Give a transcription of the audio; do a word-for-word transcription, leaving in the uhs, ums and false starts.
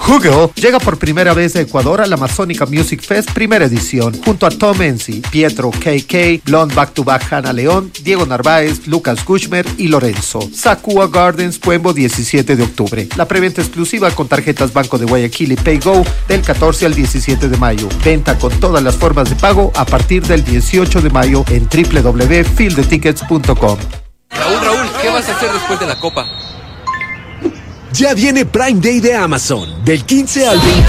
Google llega por primera vez a Ecuador a la Amazónica Music Fest primera edición, junto a Tom Enzi, Pietro K K, Blonde Back to Back Hanna León, Diego Narváez, Lucas Gushmer y Lorenzo. Sakua Gardens, Puembo, diecisiete de octubre. La preventa exclusiva con tarjetas Banco de Guayaquil y PayGo del catorce al diecisiete de mayo. Venta con todas las formas de pago a partir del dieciocho de mayo en w w w punto field the tickets punto com. Raúl, Raúl, ¿qué vas a hacer después de la copa? Ya viene Prime Day de Amazon, del quince al veinte.